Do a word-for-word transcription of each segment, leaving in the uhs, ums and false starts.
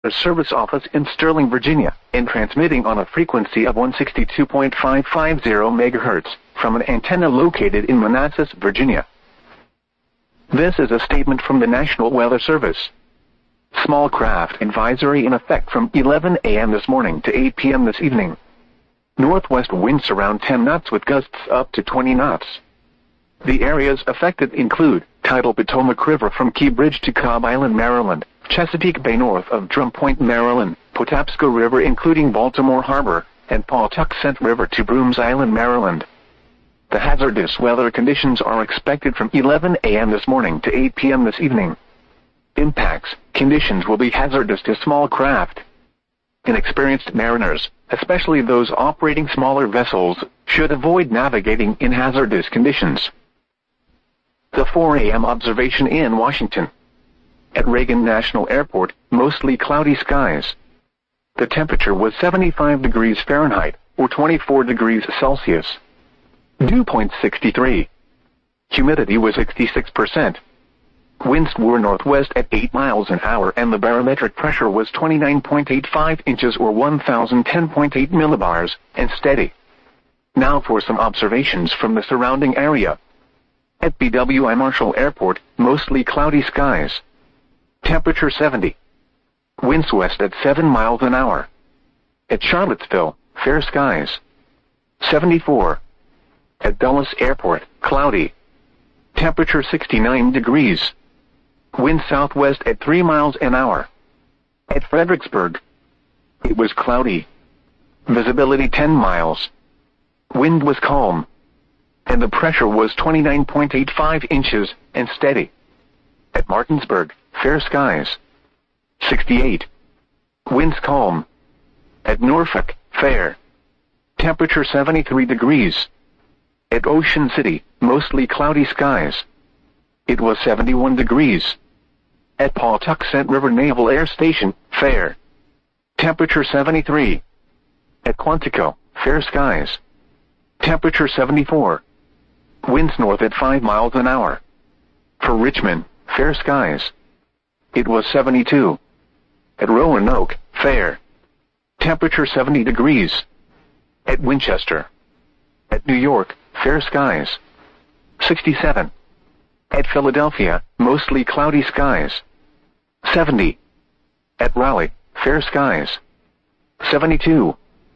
Service office in Sterling, Virginia, and transmitting on a frequency of one sixty-two point five five zero megahertz from an antenna located in Manassas, Virginia. This is a statement from the National Weather Service. Small craft advisory in effect from eleven a m this morning to eight p m this evening. Northwest winds around ten knots with gusts up to twenty knots. The areas affected include tidal Potomac River from Key Bridge to Cobb Island, Maryland, Chesapeake Bay north of Drum Point, Maryland, Patapsco River including Baltimore Harbor, and Pawtuxet River to Brooms Island, Maryland. The hazardous weather conditions are expected from eleven a m this morning to eight p m this evening. Impacts: conditions will be hazardous to small craft. Inexperienced mariners, especially those operating smaller vessels, should avoid navigating in hazardous conditions. The four a m observation in Washington. At Reagan National Airport, mostly cloudy skies. The temperature was seventy-five degrees Fahrenheit, or twenty-four degrees Celsius. Dew point sixty-three. Humidity was sixty-six percent. Winds were northwest at eight miles an hour and the barometric pressure was twenty-nine point eight five inches or one thousand ten point eight millibars, and steady. Now for some observations from the surrounding area. At B W I Marshall Airport, mostly cloudy skies. Temperature seventy. Winds west at seven miles an hour. At Charlottesville, fair skies. seventy-four. At Dulles Airport, cloudy. Temperature sixty-nine degrees. Wind southwest at three miles an hour. At Fredericksburg, it was cloudy. Visibility ten miles. Wind was calm. And the pressure was twenty-nine point eight five inches and steady. At Martinsburg, fair skies. sixty-eight. Winds calm. At Norfolk, fair. Temperature seventy-three degrees. At Ocean City, mostly cloudy skies. It was seventy-one degrees. At Pawtuxet River Naval Air Station, fair. Temperature seventy-three. At Quantico, fair skies. Temperature seventy-four. Winds north at five miles an hour. For Richmond, fair skies. It was seventy-two. At Roanoke, fair. Temperature seventy degrees. At Winchester. At New York, fair skies. sixty-seven. At Philadelphia, mostly cloudy skies. seventy. At Raleigh, fair skies. seventy-two.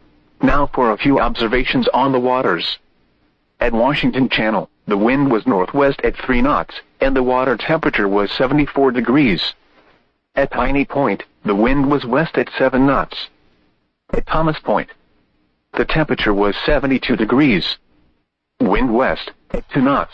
Now for a few observations on the waters. At Washington Channel, the wind was northwest at three knots, and the water temperature was seventy-four degrees. At Piney Point, the wind was west at seven knots. At Thomas Point, the temperature was seventy-two degrees. Wind west at two knots.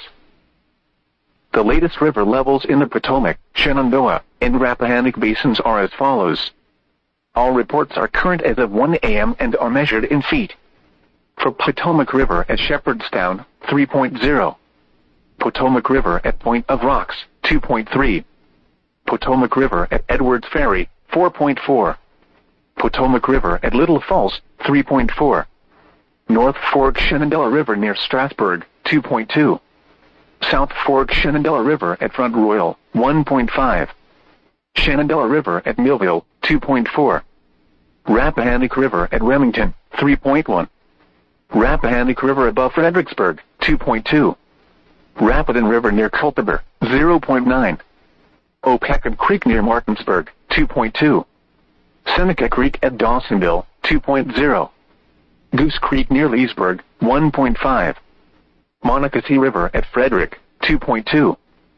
The latest river levels in the Potomac, Shenandoah, and Rappahannock basins are as follows. All reports are current as of one a m and are measured in feet. For Potomac River at Shepherdstown, three point zero. Potomac River at Point of Rocks, two point three. Potomac River at Edwards Ferry, four point four. Potomac River at Little Falls, three point four. North Fork Shenandoah River near Strasburg, two point two. South Fork Shenandoah River at Front Royal, one point five. Shenandoah River at Millville, two point four. Rappahannock River at Remington, three point one. Rappahannock River above Fredericksburg, two point two. Rapidan River near Culpeper, zero point nine. Opeckham Creek near Martinsburg, two point two. Seneca Creek at Dawsonville, two point zero. Goose Creek near Leesburg, one point five. Monocacy River at Frederick, two point two.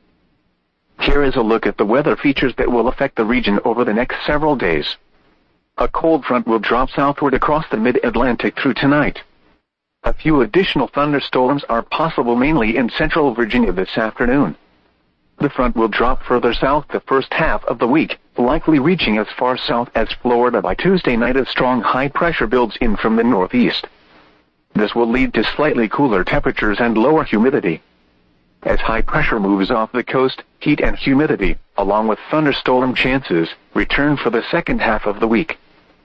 Here is a look at the weather features that will affect the region over the next several days. A cold front will drop southward across the mid-Atlantic through tonight. A few additional thunderstorms are possible mainly in central Virginia this afternoon. The front will drop further south the first half of the week, likely reaching as far south as Florida by Tuesday night as strong high pressure builds in from the northeast. This will lead to slightly cooler temperatures and lower humidity. As high pressure moves off the coast, heat and humidity, along with thunderstorm chances, return for the second half of the week.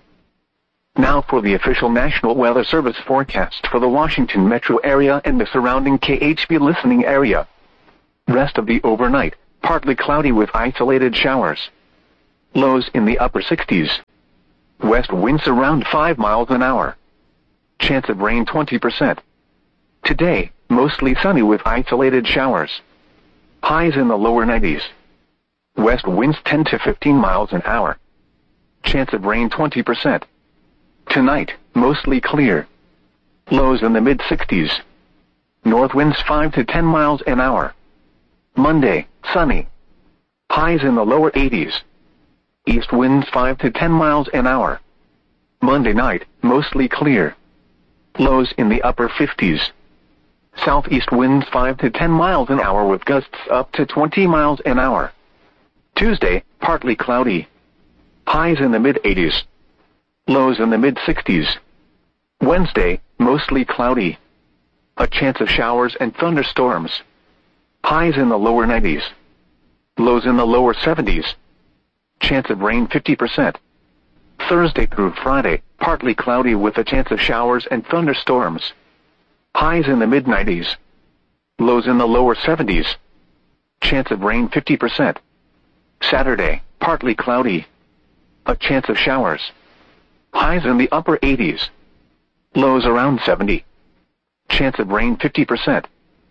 Now for the official National Weather Service forecast for the Washington metro area and the surrounding K H B listening area. Rest of the overnight, partly cloudy with isolated showers. Lows in the upper sixties. West winds around five miles an hour. Chance of rain twenty percent. Today, mostly sunny with isolated showers. Highs in the lower nineties. West winds ten to fifteen miles an hour. Chance of rain twenty percent. Tonight, mostly clear. Lows in the mid sixties. North winds five to ten miles an hour. Monday, sunny. Highs in the lower eighties. East winds five to ten miles an hour. Monday night, mostly clear. Lows in the upper fifties. Southeast winds five to ten miles an hour with gusts up to twenty miles an hour. Tuesday, partly cloudy. Highs in the mid eighties. Lows in the mid sixties. Wednesday, mostly cloudy. A chance of showers and thunderstorms. Highs in the lower nineties. Lows in the lower seventies. Chance of rain fifty percent. Thursday through Friday, partly cloudy with a chance of showers and thunderstorms. Highs in the mid nineties. Lows in the lower seventies. Chance of rain fifty percent. Saturday, partly cloudy. A chance of showers. Highs in the upper eighties. Lows around seventy. Chance of rain fifty percent.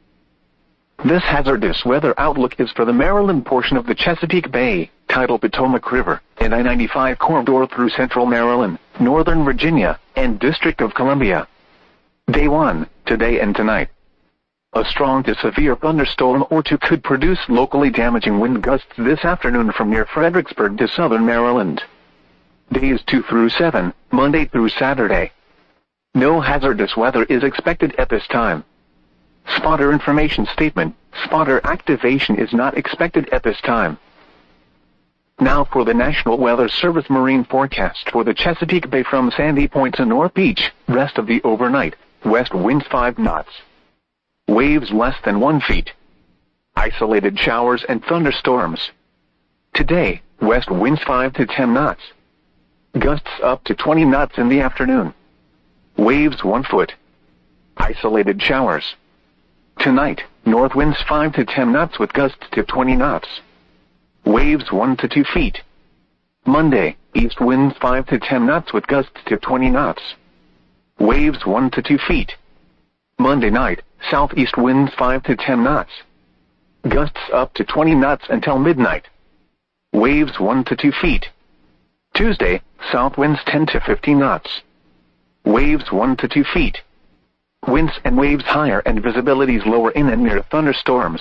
This hazardous weather outlook is for the Maryland portion of the Chesapeake Bay, Tidal Potomac River, and I ninety-five corridor through central Maryland, northern Virginia, and District of Columbia. Day one, today and tonight. A strong to severe thunderstorm or two could produce locally damaging wind gusts this afternoon from near Fredericksburg to southern Maryland. Days two through seven, Monday through Saturday. No hazardous weather is expected at this time. Spotter information statement, spotter activation is not expected at this time. Now for the National Weather Service marine forecast for the Chesapeake Bay from Sandy Point to North Beach, rest of the overnight, west winds five knots. Waves less than one feet. Isolated showers and thunderstorms. Today, west winds five to ten knots. Gusts up to twenty knots in the afternoon. Waves one foot. Isolated showers. Tonight, north winds five to ten knots with gusts to twenty knots. Waves one to two feet. Monday, east winds five to ten knots with gusts to twenty knots. Waves one to two feet. Monday night, southeast winds five to ten knots. Gusts up to twenty knots until midnight. Waves one to two feet. Tuesday, south winds ten to fifteen knots. Waves one to two feet. Winds and waves higher and visibilities lower in and near thunderstorms.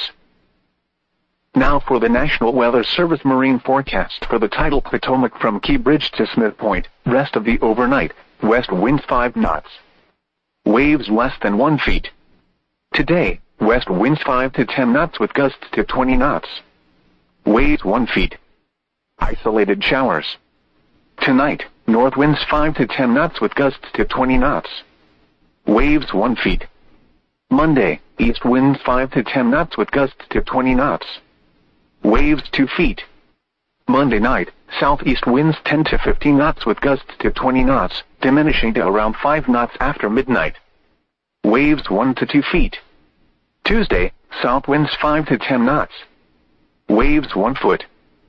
Now for the National Weather Service marine forecast for the tidal Potomac from Key Bridge to Smith Point, rest of the overnight, west winds five knots. Waves less than one feet. Today, west winds five to ten knots with gusts to twenty knots. Waves one feet. Isolated showers. Tonight, north winds five to ten knots with gusts to twenty knots. Waves one feet. Monday, east winds five to ten knots with gusts to twenty knots. Waves two feet. Monday night, southeast winds ten to fifteen knots with gusts to twenty knots, diminishing to around five knots after midnight. Waves one to two feet. Tuesday, south winds five to ten knots. Waves one foot.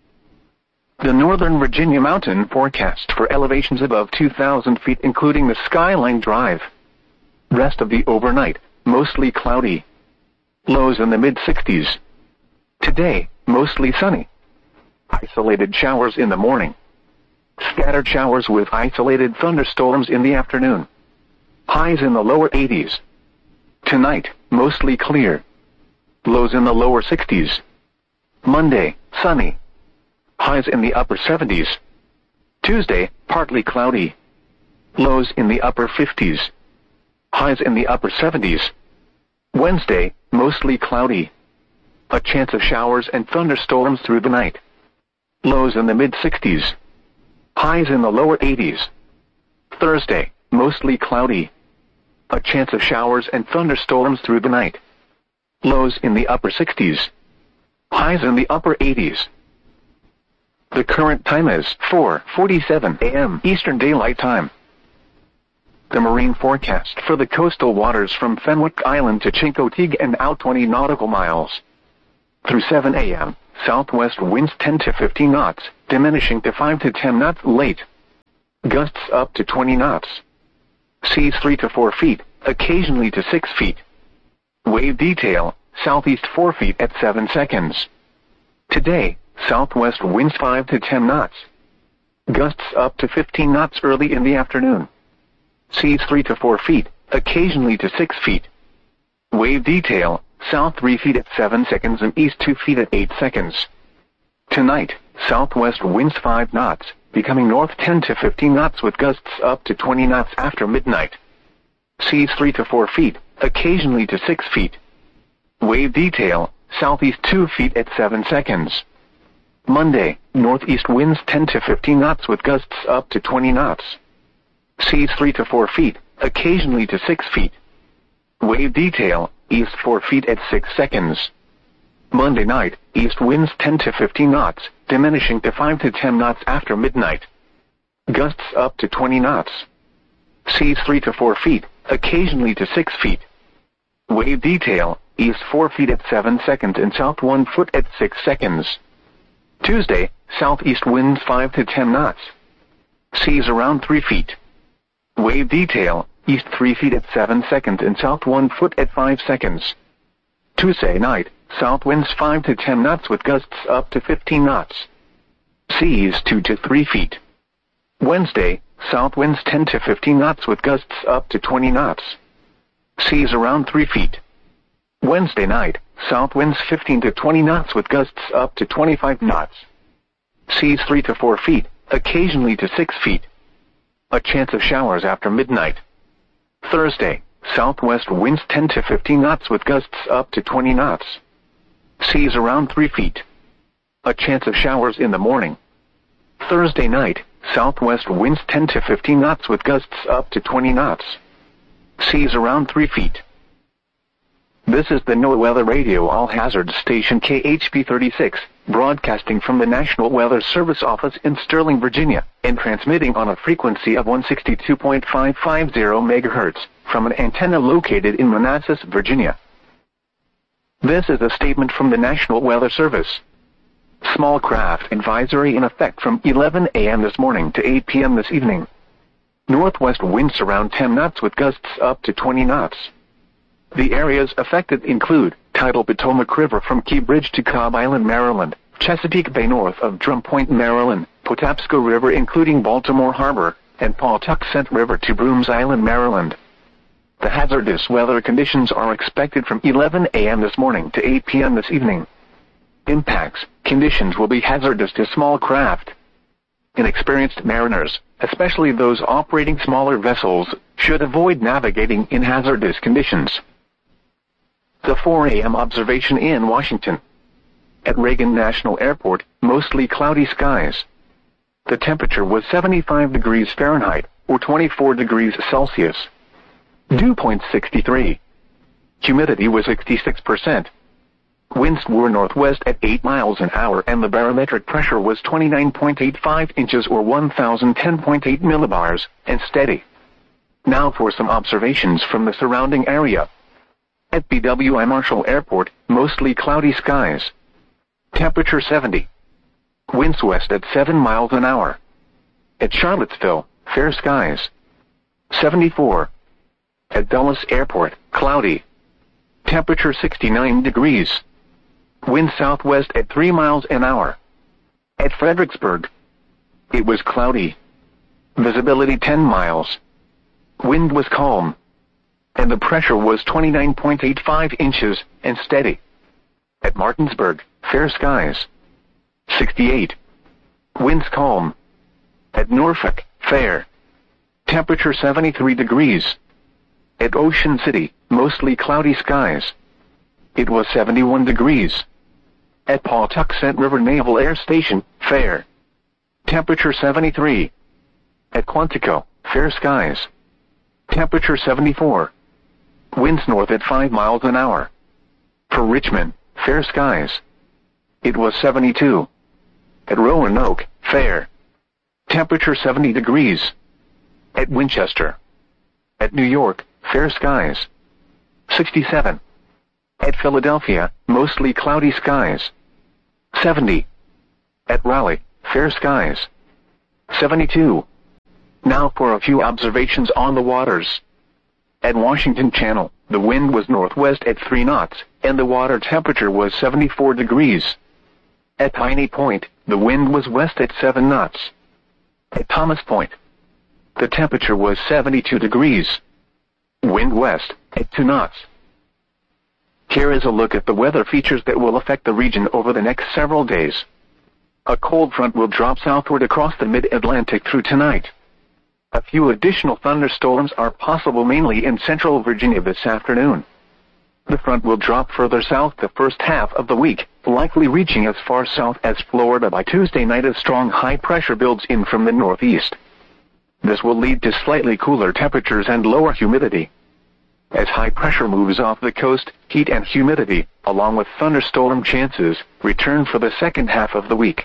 The Northern Virginia mountain forecast for elevations above two thousand feet including the Skyline Drive. Rest of the overnight, mostly cloudy. Lows in the mid sixties. Today, mostly sunny. Isolated showers in the morning. Scattered showers with isolated thunderstorms in the afternoon. Highs in the lower eighties. Tonight, mostly clear. Lows in the lower sixties. Monday, sunny. Highs in the upper seventies. Tuesday, partly cloudy. Lows in the upper fifties. Highs in the upper seventies. Wednesday, mostly cloudy. A chance of showers and thunderstorms through the night. Lows in the mid sixties. Highs in the lower eighties. Thursday, mostly cloudy. A chance of showers and thunderstorms through the night. Lows in the upper sixties. Highs in the upper eighties. The current time is four forty-seven a m Eastern Daylight Time. The marine forecast for the coastal waters from Fenwick Island to Chincoteague and out twenty nautical miles. Through seven a m, southwest winds ten to fifteen knots, diminishing to five to ten knots late. Gusts up to twenty knots. Seas three to four feet, occasionally to six feet. Wave detail, southeast four feet at seven seconds. Today, southwest winds five to ten knots. Gusts up to fifteen knots early in the afternoon. Seas three to four feet, occasionally to six feet. Wave detail, south three feet at seven seconds and east two feet at eight seconds. Tonight, southwest winds five knots, becoming north ten to fifteen knots with gusts up to twenty knots after midnight. Seas three to four feet, occasionally to six feet. Wave detail, southeast two feet at seven seconds. Monday, northeast winds ten to fifteen knots with gusts up to twenty knots. Seas three to four feet, occasionally to six feet. Wave detail, east four feet at six seconds. Monday night, east winds ten to fifteen knots, diminishing to five to ten knots after midnight. Gusts up to twenty knots. Seas three to four feet, occasionally to six feet. Wave detail, east four feet at seven seconds and south one foot at six seconds. Tuesday, southeast winds five to ten knots. Seas around three feet. Wave detail, east three feet at seven seconds and south one foot at five seconds. Tuesday night, south winds five to ten knots with gusts up to fifteen knots. Seas two to three feet. Wednesday, south winds ten to fifteen knots with gusts up to twenty knots. Seas around three feet. Wednesday night, south winds fifteen to twenty knots with gusts up to twenty-five knots. Seas three to four feet, occasionally to six feet. A chance of showers after midnight. Thursday, southwest winds ten to fifteen knots with gusts up to twenty knots. Seas around three feet. A chance of showers in the morning. Thursday night, southwest winds ten to fifteen knots with gusts up to twenty knots. Seas around three feet. This is the NOAA Weather Radio All Hazards Station K H P thirty-six, broadcasting from the National Weather Service office in Sterling, Virginia, and transmitting on a frequency of one sixty-two point five five zero megahertz from an antenna located in Manassas, Virginia. This is a statement from the National Weather Service. Small craft advisory in effect from eleven a m this morning to eight p m this evening. Northwest winds around ten knots with gusts up to twenty knots. The areas affected include tidal Potomac River from Key Bridge to Cobb Island, Maryland, Chesapeake Bay north of Drum Point, Maryland, Patapsco River including Baltimore Harbor, and Pawtuxet River to Brooms Island, Maryland. The hazardous weather conditions are expected from eleven a m this morning to eight p m this evening. Impacts, conditions will be hazardous to small craft. Inexperienced mariners, especially those operating smaller vessels, should avoid navigating in hazardous conditions. The four a m observation in Washington. At Reagan National Airport, mostly cloudy skies. The temperature was seventy-five degrees Fahrenheit, or twenty-four degrees Celsius. Dew point sixty-three. Humidity was sixty-six percent. Winds were northwest at eight miles an hour and the barometric pressure was twenty-nine point eight five inches or one thousand ten point eight millibars, and steady. Now for some observations from the surrounding area. At B W I Marshall Airport, mostly cloudy skies. Temperature seventy. Winds west at seven miles an hour. At Charlottesville, fair skies. seventy-four. At Dulles Airport, cloudy. Temperature sixty-nine degrees. Wind southwest at three miles an hour. At Fredericksburg, it was cloudy. Visibility ten miles. Wind was calm. And the pressure was twenty-nine point eight five inches and steady. At Martinsburg, fair skies. sixty-eight. Winds calm. At Norfolk, fair. Temperature seventy-three degrees. At Ocean City, mostly cloudy skies. It was seventy-one degrees. At Pawtuxet River Naval Air Station, fair. Temperature seventy-three. At Quantico, fair skies. Temperature seventy-four. Winds north at five miles an hour. For Richmond, fair skies. It was seventy-two. At Roanoke, fair. Temperature seventy degrees. At Winchester. At New York, fair skies. sixty-seven. At Philadelphia, mostly cloudy skies. seventy. At Raleigh, fair skies. seventy-two. Now for a few observations on the waters. At Washington Channel, the wind was northwest at three knots, and the water temperature was seventy-four degrees. At Piney Point, the wind was west at seven knots. At Thomas Point, the temperature was seventy-two degrees. Wind west at two knots. Here is a look at the weather features that will affect the region over the next several days. A cold front will drop southward across the mid-Atlantic through tonight. A few additional thunderstorms are possible mainly in central Virginia this afternoon. The front will drop further south the first half of the week, likely reaching as far south as Florida by Tuesday night as strong high pressure builds in from the northeast. This will lead to slightly cooler temperatures and lower humidity. As high pressure moves off the coast, heat and humidity, along with thunderstorm chances, return for the second half of the week.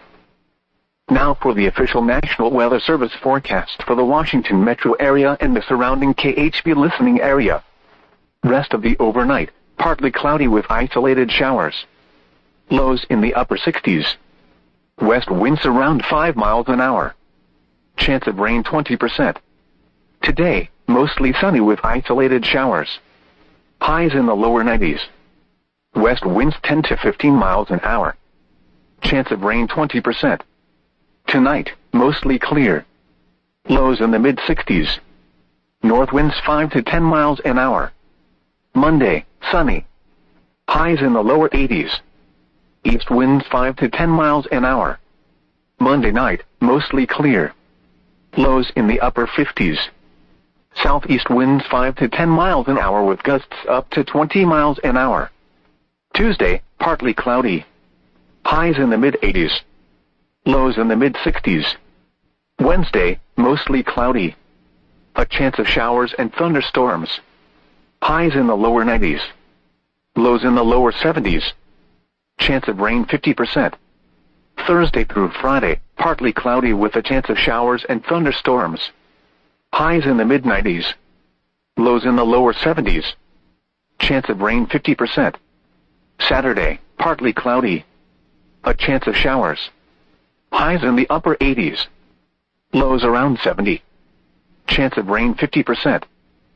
Now for the official National Weather Service forecast for the Washington metro area and the surrounding K H B listening area. Rest of the overnight, partly cloudy with isolated showers. Lows in the upper sixties. West winds around five miles an hour. Chance of rain twenty percent. Today, mostly sunny with isolated showers. Highs in the lower nineties. West winds ten to fifteen miles an hour. Chance of rain twenty percent. Tonight, mostly clear. Lows in the mid sixties. North winds five to ten miles an hour. Monday, sunny. Highs in the lower eighties. East winds five to ten miles an hour. Monday night, mostly clear. Lows in the upper fifties. Southeast winds five to ten miles an hour with gusts up to twenty miles an hour. Tuesday, partly cloudy. Highs in the mid eighties. Lows in the mid sixties. Wednesday, mostly cloudy. A chance of showers and thunderstorms. Highs in the lower nineties. Lows in the lower seventies. Chance of rain fifty percent. Thursday through Friday, partly cloudy with a chance of showers and thunderstorms. Highs in the mid nineties. Lows in the lower seventies. Chance of rain fifty percent. Saturday, partly cloudy. A chance of showers. Highs in the upper eighties. Lows around seventy. Chance of rain fifty percent.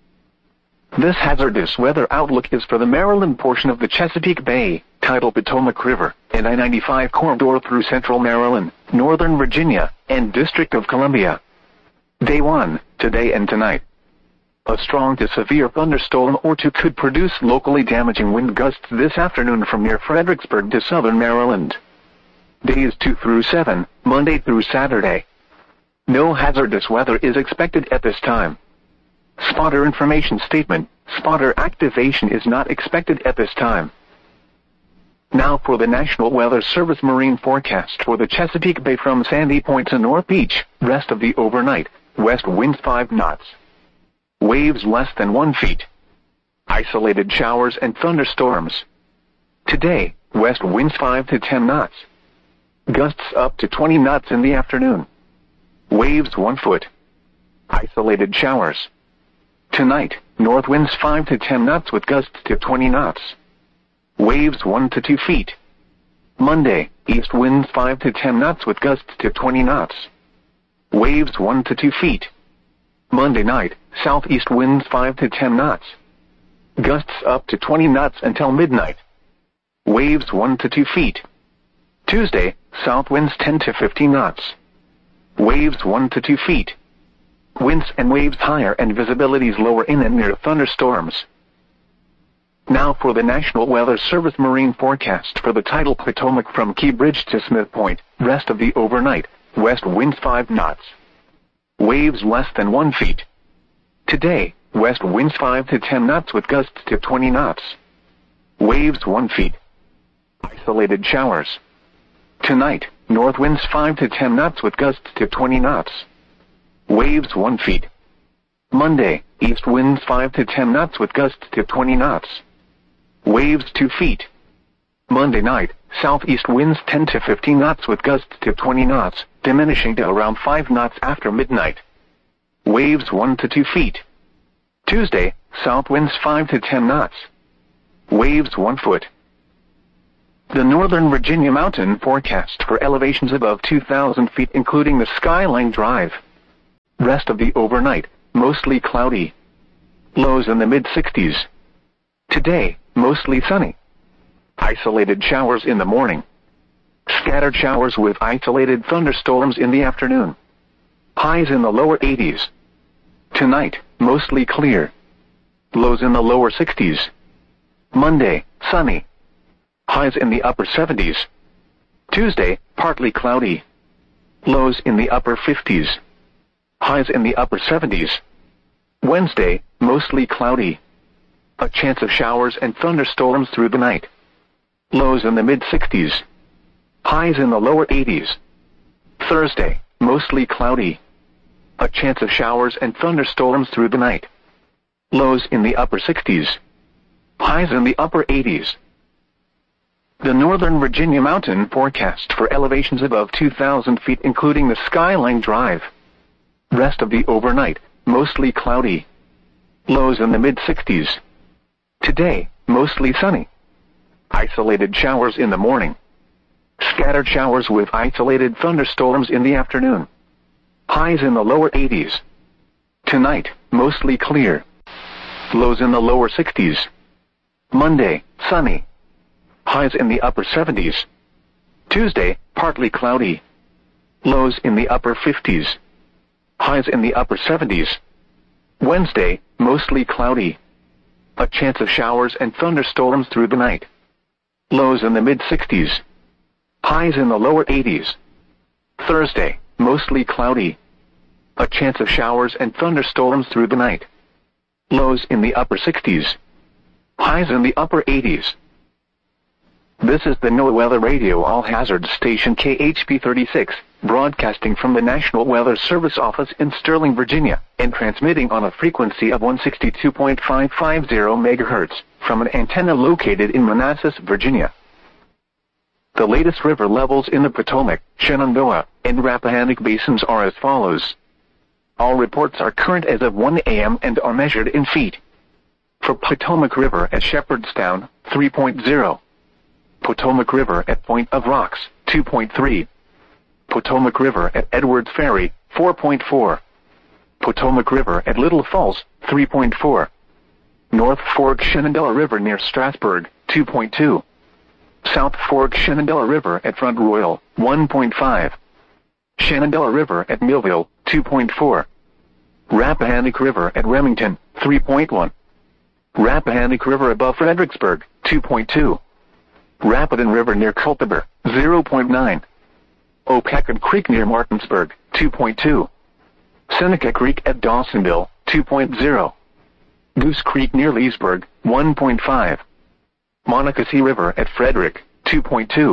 This hazardous weather outlook is for the Maryland portion of the Chesapeake Bay, tidal Potomac River, and I ninety-five corridor through central Maryland, northern Virginia, and District of Columbia. Day one, today and tonight. A strong to severe thunderstorm or two could produce locally damaging wind gusts this afternoon from near Fredericksburg to southern Maryland. Days two through seven, Monday through Saturday. No hazardous weather is expected at this time. Spotter information statement, spotter activation is not expected at this time. Now for the National Weather Service marine forecast for the Chesapeake Bay from Sandy Point to North Beach, rest of the overnight, west winds five knots. Waves less than one feet. Isolated showers and thunderstorms. Today, west winds five to ten knots. Gusts up to twenty knots in the afternoon. Waves one foot. Isolated showers. Tonight, north winds five to ten knots with gusts to twenty knots. Waves one to two feet. Monday, east winds five to ten knots with gusts to twenty knots. Waves one to two feet. Monday night, southeast winds five to ten knots. Gusts up to twenty knots until midnight. Waves one to two feet. Tuesday, south winds ten to fifteen knots. Waves one to two feet. Winds and waves higher and visibilities lower in and near thunderstorms. Now for the National Weather Service marine forecast for the tidal Potomac from Key Bridge to Smith Point, rest of the overnight, west winds five knots. Waves less than one feet. Today, west winds five to ten knots with gusts to twenty knots. Waves one feet. Isolated showers. Tonight, north winds five to ten knots with gusts to twenty knots. Waves one feet. Monday, east winds five to ten knots with gusts to twenty knots. Waves two feet. Monday night, southeast winds ten to fifteen knots with gusts to twenty knots, diminishing to around five knots after midnight. Waves one to two feet. Tuesday, south winds five to ten knots. Waves one foot. The Northern Virginia mountain forecast for elevations above two thousand feet, including the Skyline Drive. Rest of the overnight, mostly cloudy. Lows in the mid sixties. Today, mostly sunny. Isolated showers in the morning. Scattered showers with isolated thunderstorms in the afternoon. Highs in the lower eighties. Tonight, mostly clear. Lows in the lower sixties. Monday, sunny. Highs in the upper seventies. Tuesday, partly cloudy. Lows in the upper fifties. Highs in the upper seventies. Wednesday, mostly cloudy. A chance of showers and thunderstorms through the night. Lows in the mid sixties. Highs in the lower eighties. Thursday, mostly cloudy. A chance of showers and thunderstorms through the night. Lows in the upper sixties. Highs in the upper eighties. The Northern Virginia mountain forecast for elevations above two thousand feet, including the Skyline Drive. Rest of the overnight, mostly cloudy. Lows in the mid sixties. Today, mostly sunny. Isolated showers in the morning. Scattered showers with isolated thunderstorms in the afternoon. Highs in the lower eighties. Tonight, mostly clear. Lows in the lower sixties. Monday, sunny. Highs in the upper seventies. Tuesday, partly cloudy. Lows in the upper fifties. Highs in the upper seventies. Wednesday, mostly cloudy. A chance of showers and thunderstorms through the night. Lows in the mid sixties. Highs in the lower eighties. Thursday, mostly cloudy. A chance of showers and thunderstorms through the night. Lows in the upper sixties. Highs in the upper eighties. This is the NOAA Weather Radio All Hazards Station K H P thirty-six, broadcasting from the National Weather Service office in Sterling, Virginia, and transmitting on a frequency of one sixty-two point five five zero megahertz, from an antenna located in Manassas, Virginia. The latest river levels in the Potomac, Shenandoah, and Rappahannock basins are as follows. All reports are current as of one A M and are measured in feet. For Potomac River at Shepherdstown, three point zero. Potomac River at Point of Rocks, two point three. Potomac River at Edwards Ferry, four point four. Potomac River at Little Falls, three point four. North Fork Shenandoah River near Strasburg, two point two. South Fork Shenandoah River at Front Royal, one point five. Shenandoah River at Millville, two point four. Rappahannock River at Remington, three point one. Rappahannock River above Fredericksburg, two point two. Rapidan River near Culpeper, zero point nine. Opecon Creek near Martinsburg, two point two. Seneca Creek at Dawsonville, two point zero. Goose Creek near Leesburg, one point five. Monocacy River at Frederick, two point two.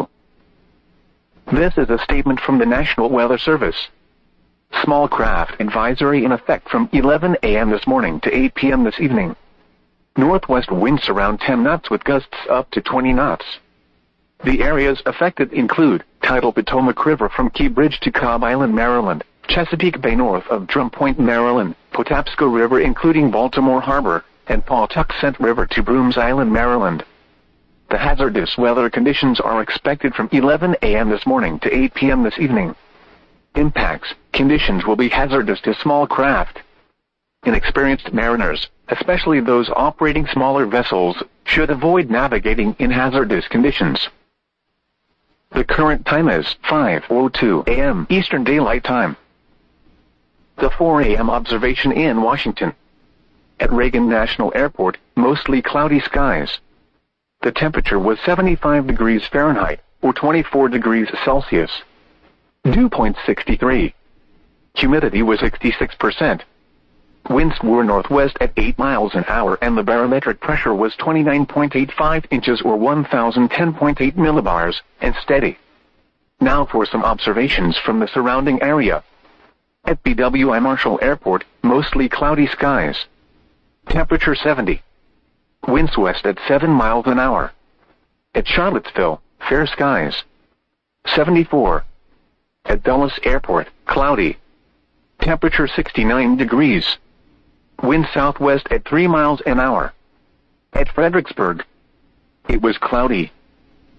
This is a statement from the National Weather Service. Small craft advisory in effect from eleven A M this morning to eight P M this evening. Northwest winds around ten knots with gusts up to twenty knots. The areas affected include tidal Potomac River from Key Bridge to Cobb Island, Maryland, Chesapeake Bay north of Drum Point, Maryland, Patapsco River including Baltimore Harbor, and Pawtuxet River to Brooms Island, Maryland. The hazardous weather conditions are expected from eleven A M this morning to eight P M this evening. Impacts: conditions will be hazardous to small craft. Inexperienced mariners, especially those operating smaller vessels, should avoid navigating in hazardous conditions. The current time is five oh two A M Eastern Daylight Time. The four A M observation in Washington. At Reagan National Airport, mostly cloudy skies. The temperature was seventy-five degrees Fahrenheit, or twenty-four degrees Celsius. Dew point sixty-three. Humidity was sixty-six percent. Winds were northwest at eight miles an hour and the barometric pressure was twenty-nine point eight five inches or one thousand ten point eight millibars, and steady. Now for some observations from the surrounding area. At B W I Marshall Airport, mostly cloudy skies. Temperature seventy. Winds west at seven miles an hour. At Charlottesville, fair skies. seventy-four. At Dulles Airport, cloudy. Temperature sixty-nine degrees. Wind southwest at three miles an hour. At Fredericksburg, it was cloudy.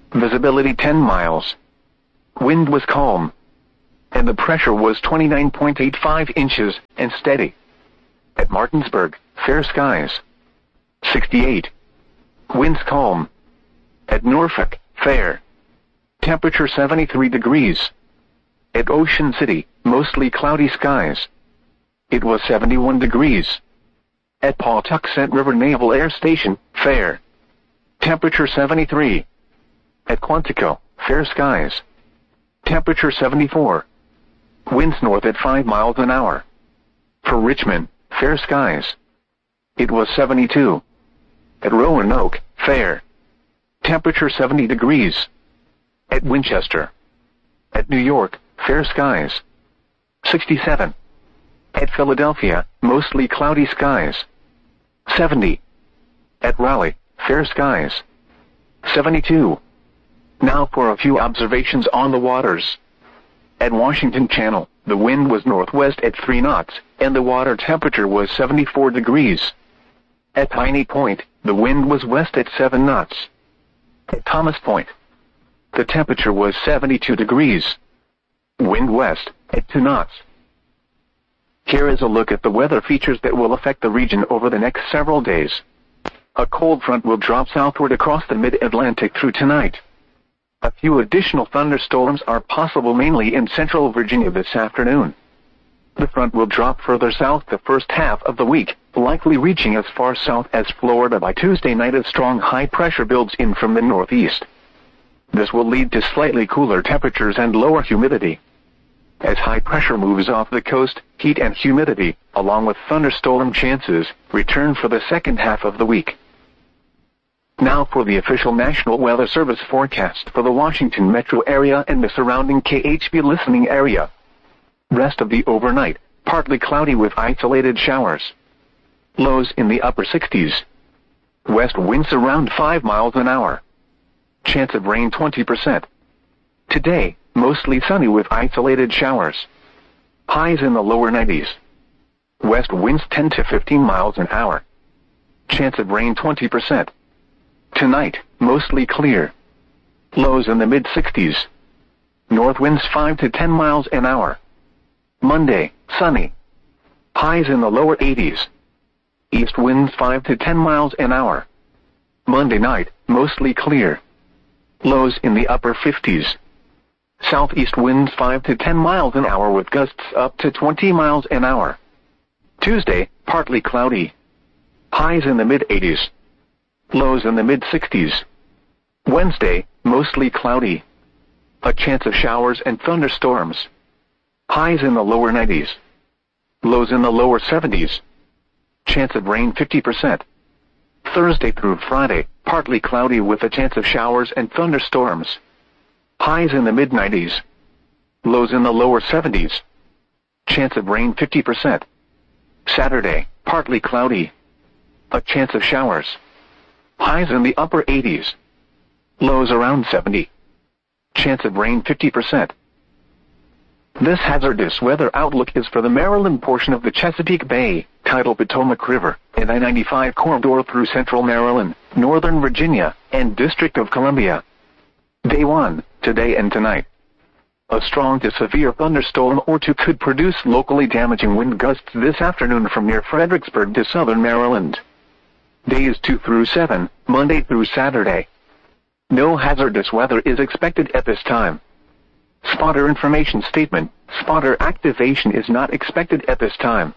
Visibility ten miles. Wind was calm. And the pressure was twenty-nine point eight five inches and steady. At Martinsburg, fair skies. sixty-eight. Winds calm. At Norfolk, fair. Temperature seventy-three degrees. At Ocean City, mostly cloudy skies. It was seventy-one degrees. At Pawtuxet River Naval Air Station, fair. Temperature seventy-three. At Quantico, fair skies. Temperature seventy-four. Winds north at five miles an hour. For Richmond, fair skies. It was seventy-two. At Roanoke, fair. Temperature seventy degrees. At Winchester. At New York, fair skies. sixty-seven. At Philadelphia, mostly cloudy skies. seventy. At Raleigh, fair skies. seventy-two. Now for a few observations on the waters. At Washington Channel, the wind was northwest at three knots, and the water temperature was seventy-four degrees. At Piney Point, the wind was west at seven knots. At Thomas Point, the temperature was seventy-two degrees. Wind west at two knots. Here is a look at the weather features that will affect the region over the next several days. A cold front will drop southward across the mid-Atlantic through tonight. A few additional thunderstorms are possible mainly in central Virginia this afternoon. The front will drop further south the first half of the week, likely reaching as far south as Florida by Tuesday night as strong high pressure builds in from the northeast. This will lead to slightly cooler temperatures and lower humidity. As high pressure moves off the coast, heat and humidity, along with thunderstorm chances, return for the second half of the week. Now for the official National Weather Service forecast for the Washington metro area and the surrounding K H B listening area. Rest of the overnight, partly cloudy with isolated showers. Lows in the upper sixties. West winds around five miles an hour. Chance of rain twenty percent. Today, mostly sunny with isolated showers. Highs in the lower nineties. West winds ten to fifteen miles an hour. Chance of rain twenty percent. Tonight, mostly clear. Lows in the mid-sixties. North winds five to ten miles an hour. Monday, sunny. Highs in the lower eighties. East winds five to ten miles an hour. Monday night, mostly clear. Lows in the upper fifties. Southeast winds five to ten miles an hour with gusts up to twenty miles an hour. Tuesday, partly cloudy. Highs in the mid-eighties. Lows in the mid-sixties. Wednesday, mostly cloudy. A chance of showers and thunderstorms. Highs in the lower nineties. Lows in the lower seventies. Chance of rain fifty percent. Thursday through Friday, partly cloudy with a chance of showers and thunderstorms. Highs in the mid-nineties. Lows in the lower seventies. Chance of rain fifty percent. Saturday, partly cloudy. A chance of showers. Highs in the upper eighties. Lows around seventy. Chance of rain fifty percent. This hazardous weather outlook is for the Maryland portion of the Chesapeake Bay, tidal Potomac River, and I ninety-five corridor through central Maryland, northern Virginia, and District of Columbia. Day one, today and tonight. A strong to severe thunderstorm or two could produce locally damaging wind gusts this afternoon from near Fredericksburg to southern Maryland. Days two through seven, Monday through Saturday. No hazardous weather is expected at this time. Spotter information statement, spotter activation is not expected at this time.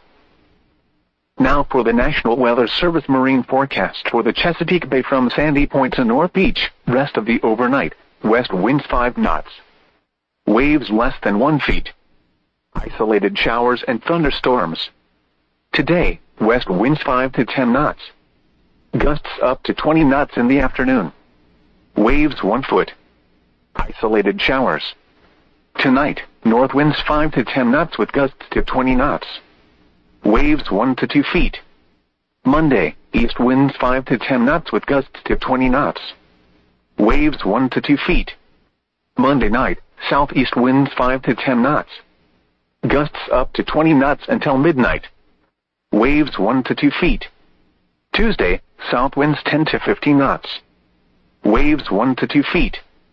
Now for the National Weather Service marine forecast for the Chesapeake Bay from Sandy Point to North Beach, rest of the overnight, west winds five knots. Waves less than one feet. Isolated showers and thunderstorms. Today, west winds five to ten knots. Gusts up to twenty knots in the afternoon. Waves one foot. Isolated showers. Tonight, north winds five to ten knots with gusts to twenty knots. Waves one to two feet. Monday, east winds five to ten knots with gusts to twenty knots. Waves one to two feet. Monday night, southeast winds five to ten knots. Gusts up to twenty knots until midnight. Waves one to two feet. Tuesday, south winds ten to fifteen knots. Waves one to two feet.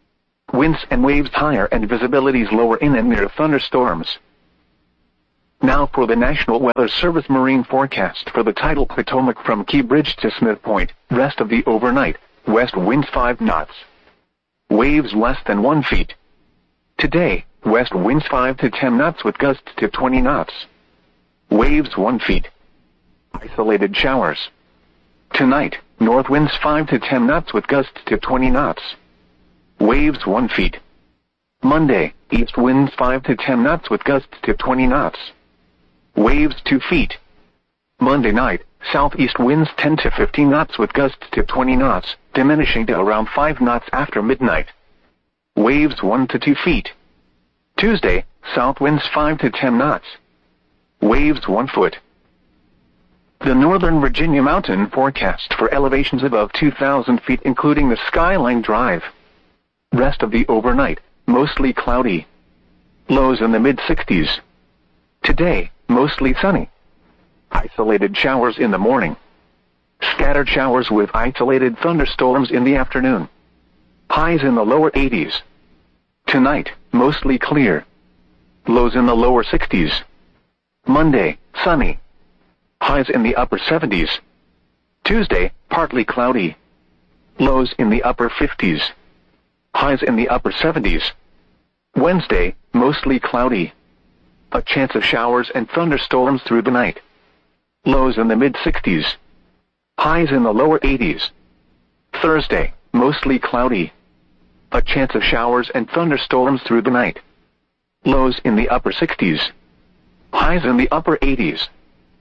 Winds and waves higher and visibilities lower in and near thunderstorms. Now for the National Weather Service marine forecast for the tidal Potomac from Key Bridge to Smith Point, rest of the overnight, west winds five knots. Waves less than one feet. Today, west winds five to ten knots with gusts to twenty knots. Waves one feet. Isolated showers. Tonight, north winds five to ten knots with gusts to twenty knots. Waves one feet. Monday, east winds five to ten knots with gusts to twenty knots. Waves two feet. Monday night, southeast winds ten to fifteen knots with gusts to twenty knots, diminishing to around five knots after midnight. Waves one to two feet. Tuesday, south winds five to ten knots. Waves one foot. The Northern Virginia mountain forecast for elevations above two thousand feet including the Skyline Drive. Rest of the overnight, mostly cloudy. Lows in the mid sixties. Today, mostly sunny. Isolated showers in the morning. Scattered showers with isolated thunderstorms in the afternoon. Highs in the lower eighties. Tonight, mostly clear. Lows in the lower sixties. Monday, sunny. Highs in the upper seventies. Tuesday, partly cloudy. Lows in the upper fifties. Highs in the upper seventies. Wednesday, mostly cloudy. A chance of showers and thunderstorms through the night. Lows in the mid sixties. Highs in the lower eighties. Thursday, mostly cloudy. A chance of showers and thunderstorms through the night. Lows in the upper sixties. Highs in the upper eighties.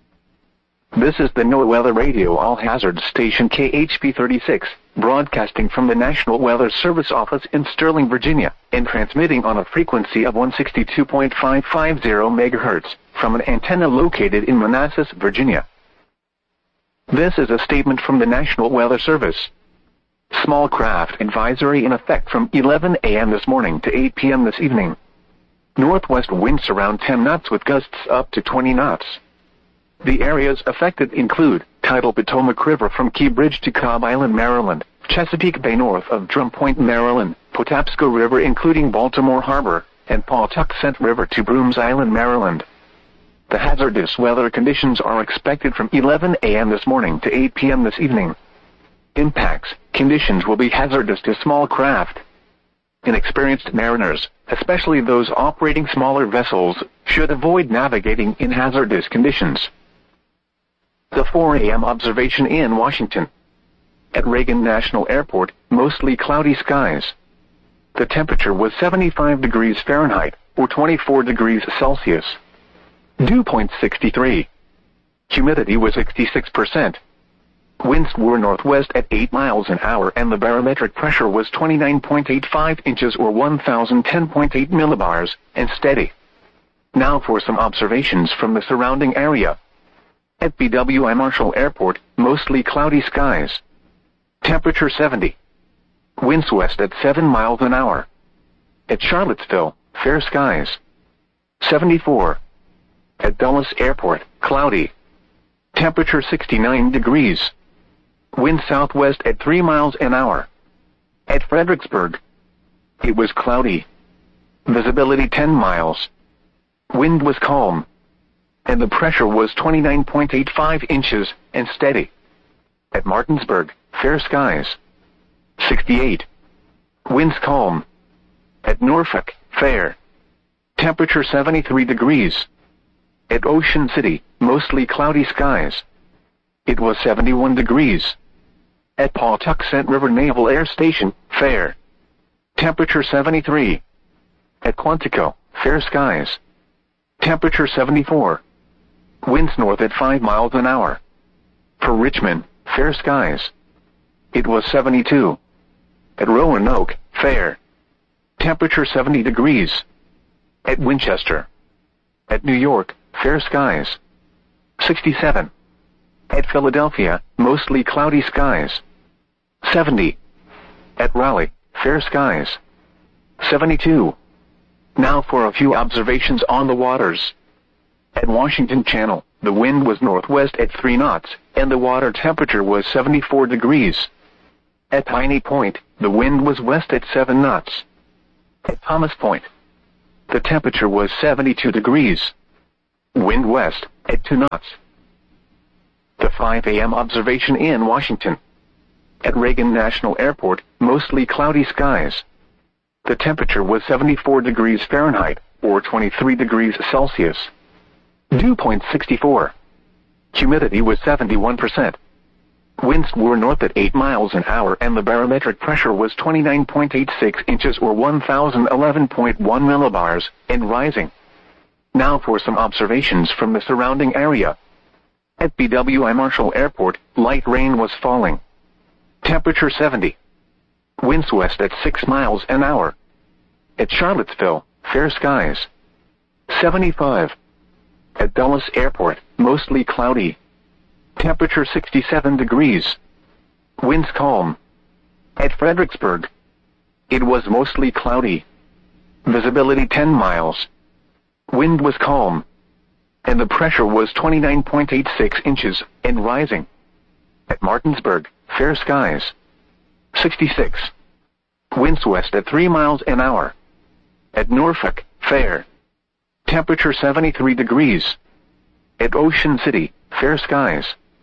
This is the NOAA Weather Radio All Hazard Station K H P thirty-six, broadcasting from the National Weather Service office in Sterling, Virginia, and transmitting on a frequency of one sixty-two point five five zero megahertz, from an antenna located in Manassas, Virginia. This is a statement from the National Weather Service. Small craft advisory in effect from eleven a m this morning to eight p m this evening. Northwest winds around ten knots with gusts up to twenty knots. The areas affected include tidal Potomac River from Key Bridge to Cobb Island, Maryland, Chesapeake Bay north of Drum Point, Maryland, Patapsco River including Baltimore Harbor, and Pawtuxet River to Brooms Island, Maryland. The hazardous weather conditions are expected from eleven a m this morning to eight p m this evening. Impacts, conditions will be hazardous to small craft. Inexperienced mariners, especially those operating smaller vessels, should avoid navigating in hazardous conditions. The four a m observation in Washington. At Reagan National Airport, mostly cloudy skies. The temperature was seventy-five degrees Fahrenheit, or twenty-four degrees Celsius. Dew point sixty-three. Humidity was sixty-six percent. Winds were northwest at eight miles an hour and the barometric pressure was twenty-nine point eight five inches or one thousand ten point eight millibars, and steady. Now for some observations from the surrounding area. At B W I Marshall Airport, mostly cloudy skies. Temperature seventy. Winds west at seven miles an hour. At Charlottesville, fair skies. seventy-four. At Dulles Airport, cloudy. Temperature sixty-nine degrees. Wind southwest at three miles an hour. At Fredericksburg, it was cloudy. Visibility ten miles. Wind was calm. And the pressure was twenty-nine point eight five inches, and steady. At Martinsburg, fair skies. sixty-eight. Winds calm. At Norfolk, fair. Temperature seventy-three degrees. At Ocean City, mostly cloudy skies. It was seventy-one degrees. At Pawtuxet River Naval Air Station, fair. Temperature seventy-three. At Quantico, fair skies. Temperature seventy-four. Winds north at five miles an hour. For Richmond, fair skies. It was seventy-two. At Roanoke, fair. Temperature seventy degrees. At Winchester. At New York, fair skies. sixty-seven. At Philadelphia, mostly cloudy skies. seventy. At Raleigh, fair skies. seventy-two. Now for a few observations on the waters. At Washington Channel, the wind was northwest at three knots, and the water temperature was seventy-four degrees. At Piney Point, the wind was west at seven knots. At Thomas Point, the temperature was seventy-two degrees. Wind west, at two knots. The five A M observation in Washington. At Reagan National Airport, mostly cloudy skies. The temperature was seventy-four degrees Fahrenheit, or twenty-three degrees Celsius. Dew point sixty-four. Humidity was seventy-one percent. Winds were north at eight miles an hour and the barometric pressure was twenty-nine point eight six inches or one thousand eleven point one millibars, and rising. Now for some observations from the surrounding area. At B W I Marshall Airport, light rain was falling. Temperature seventy. Winds west at six miles an hour. At Charlottesville, fair skies. seventy-five. At Dulles Airport, mostly cloudy. Temperature sixty-seven degrees. Winds calm. At Fredericksburg, it was mostly cloudy. Visibility ten miles. Wind was calm. And the pressure was twenty-nine point eight six inches, and rising. At Martinsburg, fair skies. sixty-six. Winds west at three miles an hour. At Norfolk, fair. Temperature seventy-three degrees. At Ocean City, fair skies.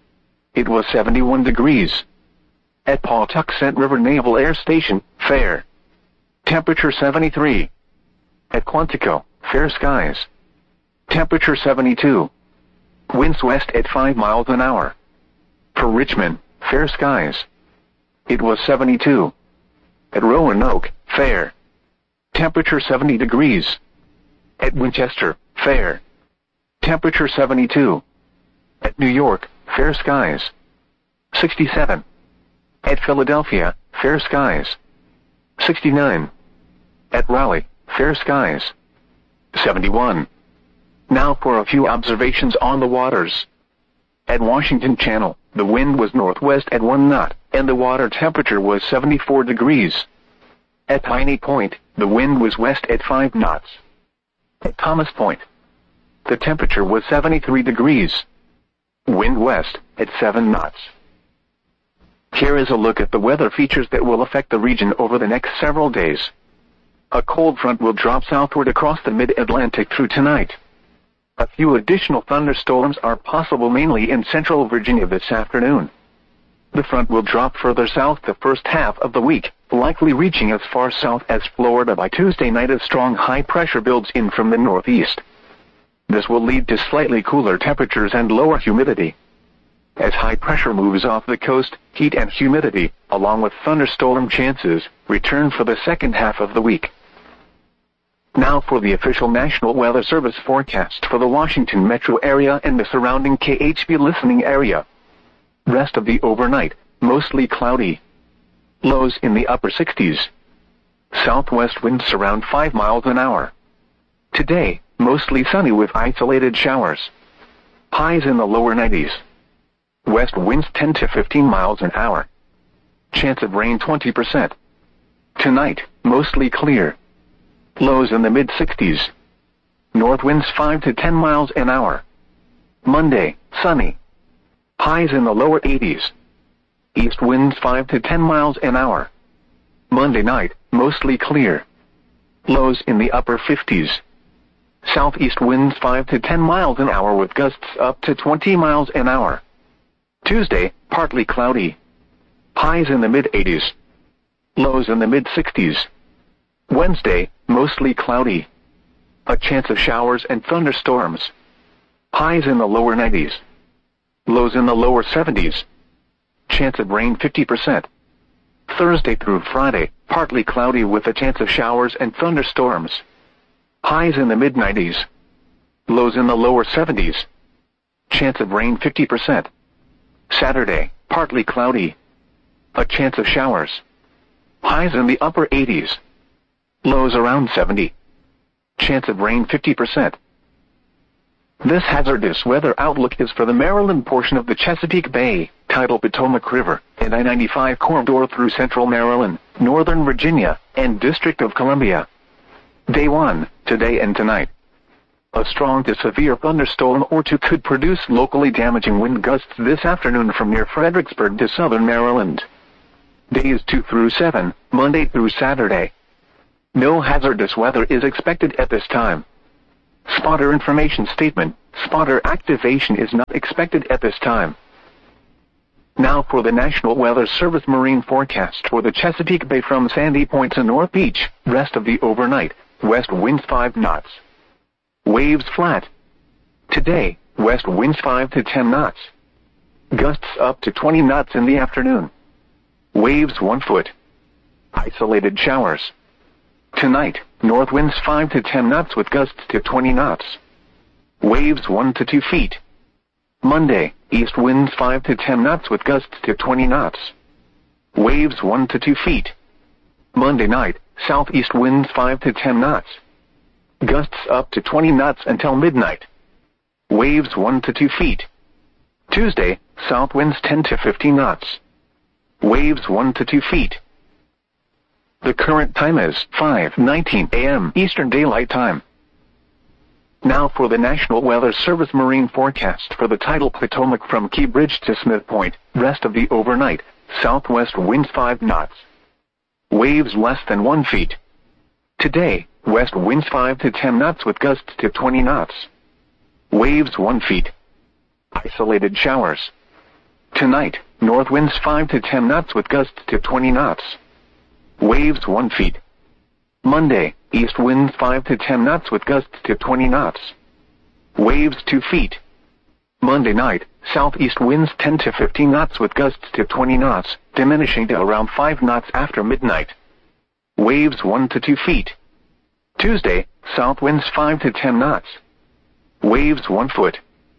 It was seventy-one degrees. At Pawtuxet River Naval Air Station, fair. Temperature seventy-three. At Quantico, fair skies. Temperature seventy-two. Winds west at five miles an hour. For Richmond, fair skies. It was seventy-two. At Roanoke, fair. Temperature seventy degrees. At Winchester, fair. Temperature seventy-two. At New York, fair skies. sixty-seven. At Philadelphia, fair skies. sixty-nine. At Raleigh, fair skies. seventy-one. Now for a few observations on the waters. At Washington Channel, the wind was northwest at one knot, and the water temperature was seventy-four degrees. At Piney Point, the wind was west at five knots. At Thomas Point, the temperature was seventy-three degrees. Wind west at seven knots. Here is a look at the weather features that will affect the region over the next several days. A cold front will drop southward across the mid-Atlantic through tonight. A few additional thunderstorms are possible mainly in central Virginia this afternoon. The front will drop further south the first half of the week, likely reaching as far south as Florida by Tuesday night as strong high pressure builds in from the northeast. This will lead to slightly cooler temperatures and lower humidity. As high pressure moves off the coast, heat and humidity, along with thunderstorm chances, return for the second half of the week. Now for the official National Weather Service forecast for the Washington metro area and the surrounding K H B listening area. Rest of the overnight, mostly cloudy. Lows in the upper sixties. Southwest winds around five miles an hour. Today, mostly sunny with isolated showers. Highs in the lower nineties. West winds ten to fifteen miles an hour. Chance of rain twenty percent. Tonight, mostly clear. Lows in the mid-sixties. North winds five to ten miles an hour. Monday, sunny. Highs in the lower eighties. East winds five to ten miles an hour. Monday night, mostly clear. Lows in the upper fifties. Southeast winds five to ten miles an hour with gusts up to twenty miles an hour. Tuesday, partly cloudy. Highs in the mid-eighties. Lows in the mid-sixties. Wednesday, mostly cloudy. A chance of showers and thunderstorms. Highs in the lower nineties. Lows in the lower seventies. Chance of rain fifty percent. Thursday through Friday, partly cloudy with a chance of showers and thunderstorms. Highs in the mid-nineties. Lows in the lower seventies. Chance of rain fifty percent. Saturday, partly cloudy. A chance of showers. Highs in the upper eighties. Lows around seventy. Chance of rain fifty percent. This hazardous weather outlook is for the Maryland portion of the Chesapeake Bay, tidal Potomac River, and I ninety-five corridor through central Maryland, northern Virginia, and District of Columbia. Day one, today and tonight. A strong to severe thunderstorm or two could produce locally damaging wind gusts this afternoon from near Fredericksburg to southern Maryland. Days two through seven, Monday through Saturday. No hazardous weather is expected at this time. Spotter information statement. Spotter activation is not expected at this time. Now for the National Weather Service marine forecast for the Chesapeake Bay from Sandy Point to North Beach. Rest of the overnight. West winds five knots. Waves flat. Today, west winds five to ten knots. Gusts up to twenty knots in the afternoon. Waves one foot. Isolated showers. Tonight, north winds five to ten knots with gusts to twenty knots. Waves one to two feet. Monday, east winds five to ten knots with gusts to twenty knots. Waves one to two feet. Monday night, southeast winds five to ten knots. Gusts up to twenty knots until midnight. Waves one to two feet. Tuesday, south winds ten to fifteen knots. Waves one to two feet. The current time is five nineteen a m Eastern Daylight Time. Now for the National Weather Service marine forecast for the tidal Potomac from Key Bridge to Smith Point. Rest of the overnight, southwest winds five knots. Waves less than one feet. Today, west winds five to ten knots with gusts to twenty knots. Waves one feet. Isolated showers. Tonight, north winds five to ten knots with gusts to twenty knots. Waves one feet. Monday, east winds five to ten knots with gusts to twenty knots. Waves two feet. Monday night, southeast winds ten to fifteen knots with gusts to twenty knots, diminishing to around five knots after midnight. Waves one to two feet. Tuesday, south winds five to ten knots. Waves one foot.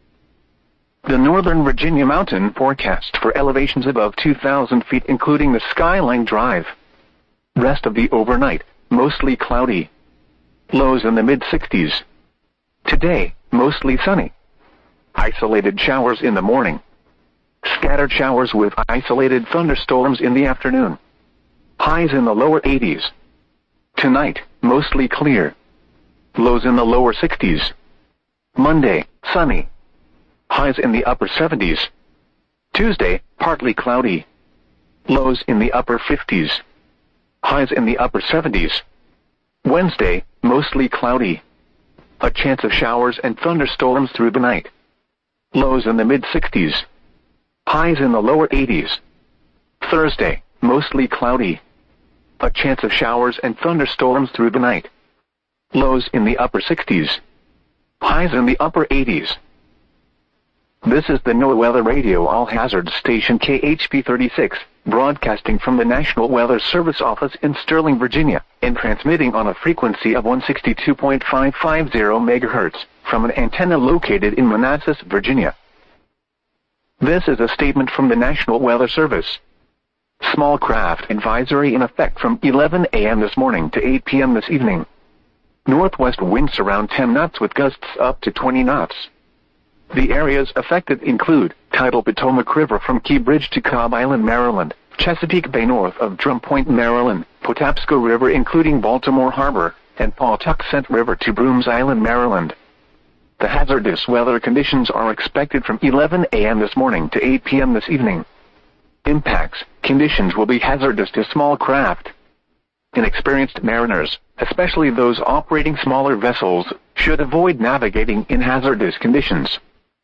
The Northern Virginia mountain forecast for elevations above two thousand feet including the Skyline Drive. Rest of the overnight, mostly cloudy. Lows in the mid sixties. Today, mostly sunny. Isolated showers in the morning. Scattered showers with isolated thunderstorms in the afternoon. Highs in the lower eighties. Tonight, mostly clear. Lows in the lower sixties. Monday, sunny. Highs in the upper seventies. Tuesday, partly cloudy. Lows in the upper fifties. Highs in the upper seventies. Wednesday, mostly cloudy. A chance of showers and thunderstorms through the night. Lows in the mid sixties. Highs in the lower eighties. Thursday, mostly cloudy. A chance of showers and thunderstorms through the night. Lows in the upper sixties. Highs in the upper eighties. This is the NOAA Weather Radio All Hazards Station K H P thirty-six, broadcasting from the National Weather Service office in Sterling, Virginia, and transmitting on a frequency of one sixty-two point five five zero megahertz, from an antenna located in Manassas, Virginia. This is a statement from the National Weather Service. Small craft advisory in effect from eleven a m this morning to eight p m this evening. Northwest winds around ten knots with gusts up to twenty knots. The areas affected include tidal Potomac River from Key Bridge to Cobb Island, Maryland, Chesapeake Bay north of Drum Point, Maryland, Patapsco River including Baltimore Harbor, and Pawtuxet River to Brooms Island, Maryland. The hazardous weather conditions are expected from eleven a m this morning to eight p m this evening. Impacts, conditions will be hazardous to small craft. Inexperienced mariners, especially those operating smaller vessels, should avoid navigating in hazardous conditions.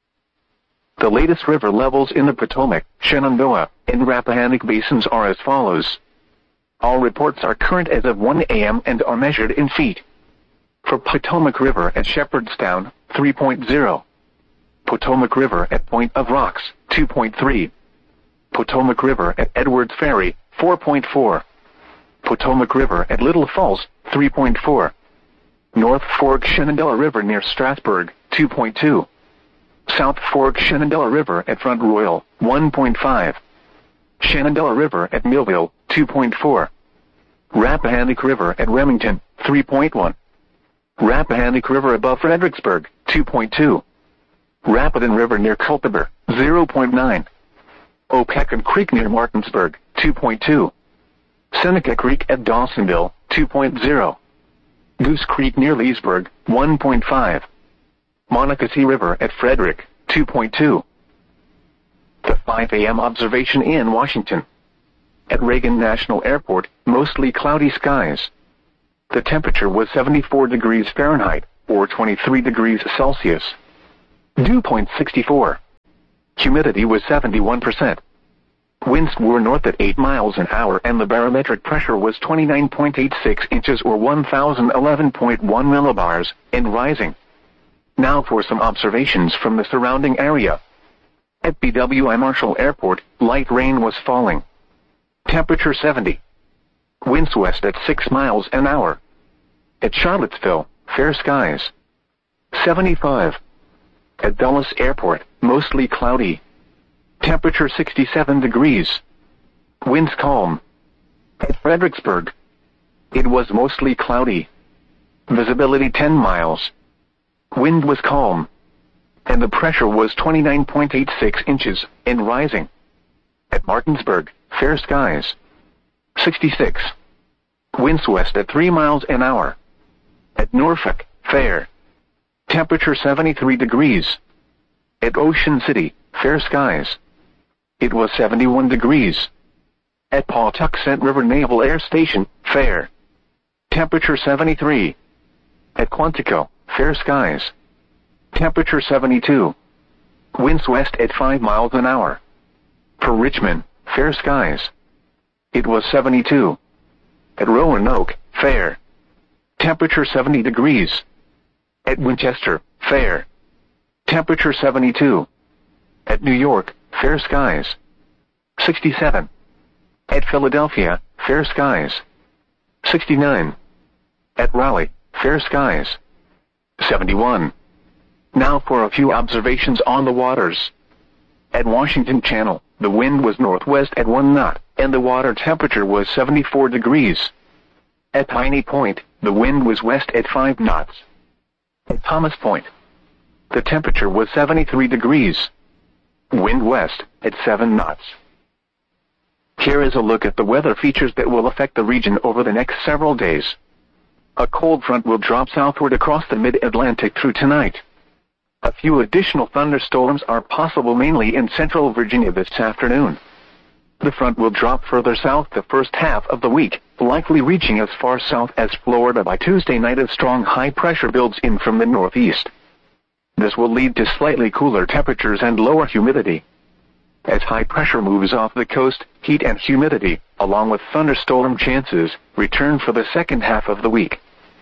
The latest river levels in the Potomac, Shenandoah, and Rappahannock basins are as follows. All reports are current as of one a m and are measured in feet. For Potomac River at Shepherdstown, three point zero. Potomac River at Point of Rocks, two point three. Potomac River at Edwards Ferry, four point four. Potomac River at Little Falls, three point four. North Fork Shenandoah River near Strasburg, two point two. South Fork Shenandoah River at Front Royal, one point five. Shenandoah River at Millville, two point four. Rappahannock River at Remington, three point one. Rappahannock River above Fredericksburg, two point two. Rapidan River near Culpeper, zero point nine. Opequon Creek near Martinsburg, two point two. Seneca Creek at Dawsonville, two point zero. Goose Creek near Leesburg, one point five. Monocacy River at Frederick, two point two. The five a m observation in Washington. At Reagan National Airport, mostly cloudy skies. The temperature was seventy-four degrees Fahrenheit, or twenty-three degrees Celsius. Dew point sixty-four. Humidity was seventy-one percent. Winds were north at eight miles an hour and the barometric pressure was twenty-nine point eight six inches or one thousand eleven point one millibars, and rising. Now for some observations from the surrounding area. At B W I Marshall Airport, light rain was falling. Temperature seventy. Winds west at six miles an hour. At Charlottesville, fair skies. seventy-five. At Dulles Airport, mostly cloudy. Temperature sixty-seven degrees. Winds calm. At Fredericksburg, it was mostly cloudy. Visibility ten miles. Wind was calm. And the pressure was twenty-nine point eight six inches, and rising. At Martinsburg, fair skies. sixty-six. Winds west at three miles an hour. At Norfolk, fair. Temperature seventy-three degrees. At Ocean City, fair skies. It was seventy-one degrees. At Pawtuxet River Naval Air Station, fair. Temperature seventy-three. At Quantico, fair skies. Temperature seventy-two. Winds west at five miles an hour. For Richmond, fair skies. It was seventy-two. At Roanoke, fair. Temperature seventy degrees. At Winchester, fair. Temperature seventy-two. At New York, fair skies. sixty-seven. At Philadelphia, fair skies. sixty-nine. At Raleigh, fair skies. seventy-one. Now for a few observations on the waters. At Washington Channel, the wind was northwest at one knot, and the water temperature was seventy-four degrees. At Piney Point, the wind was west at five knots. At Thomas Point, the temperature was seventy-three degrees. Wind west at seven knots. Here is a look at the weather features that will affect the region over the next several days. A cold front will drop southward across the mid-Atlantic through tonight. A few additional thunderstorms are possible mainly in central Virginia this afternoon. The front will drop further south the first half of the week, likely reaching as far south as Florida by Tuesday night as strong high pressure builds in from the northeast. This will lead to slightly cooler temperatures and lower humidity. As high pressure moves off the coast, heat and humidity, along with thunderstorm chances, return for the second half of the week.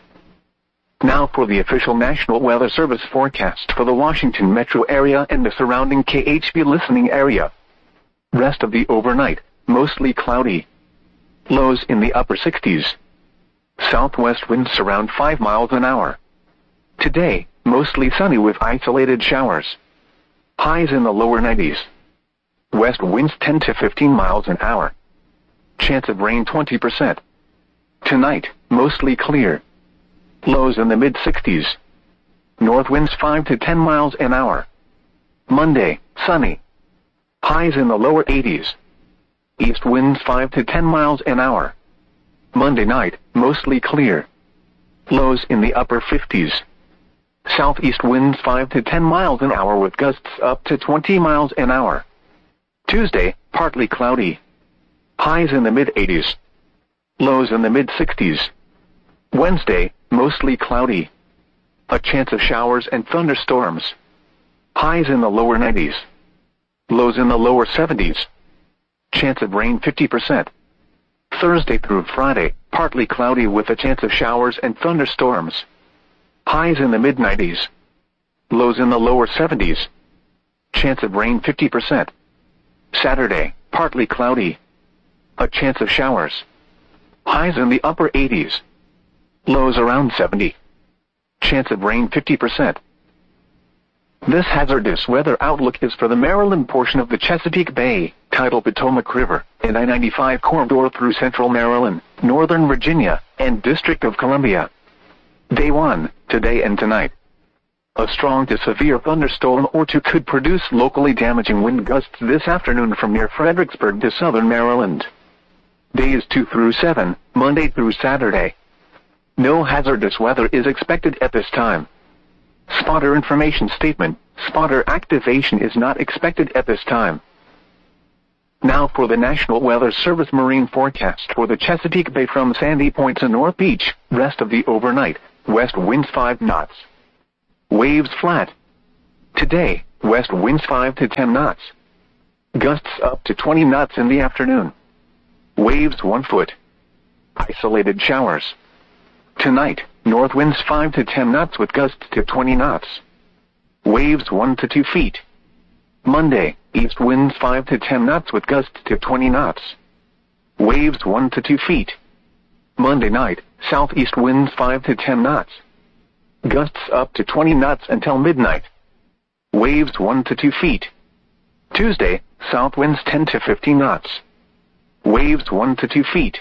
Now for the official National Weather Service forecast for the Washington metro area and the surrounding K H B listening area. Rest of the overnight, mostly cloudy. Lows in the upper sixties. Southwest winds around five miles an hour. Today, mostly sunny with isolated showers. Highs in the lower nineties. West winds ten to fifteen miles an hour. Chance of rain twenty percent. Tonight, mostly clear. Lows in the mid-sixties. North winds five to ten miles an hour. Monday, sunny. Highs in the lower eighties. East winds five to ten miles an hour. Monday night, mostly clear. Lows in the upper fifties. Southeast winds five to ten miles an hour with gusts up to twenty miles an hour. Tuesday, partly cloudy. Highs in the mid-eighties. Lows in the mid-sixties. Wednesday, mostly cloudy. A chance of showers and thunderstorms. Highs in the lower nineties. Lows in the lower seventies. Chance of rain fifty percent. Thursday through Friday, partly cloudy with a chance of showers and thunderstorms. Highs in the mid-nineties. Lows in the lower seventies. Chance of rain fifty percent. Saturday, partly cloudy. A chance of showers. Highs in the upper eighties. Lows around seventy. Chance of rain fifty percent. This hazardous weather outlook is for the Maryland portion of the Chesapeake Bay, Tidal Potomac River, and I ninety-five corridor through central Maryland, northern Virginia, and District of Columbia. Day one, today and tonight. A strong to severe thunderstorm or two could produce locally damaging wind gusts this afternoon from near Fredericksburg to southern Maryland. Days two through seven, Monday through Saturday. No hazardous weather is expected at this time. Spotter information statement, spotter activation is not expected at this time. Now for the National Weather Service marine forecast for the Chesapeake Bay from Sandy Point to North Beach. Rest of the overnight. West winds five knots. Waves flat. Today, west winds five to ten knots. Gusts up to twenty knots in the afternoon. Waves one foot. Isolated showers. Tonight, north winds five to ten knots with gusts to twenty knots. Waves one to two feet. Monday, east winds five to ten knots with gusts to twenty knots. Waves one to two feet. Monday night, southeast winds five to ten knots. Gusts up to twenty knots until midnight. Waves one to two feet. Tuesday, south winds ten to fifteen knots. Waves one to two feet.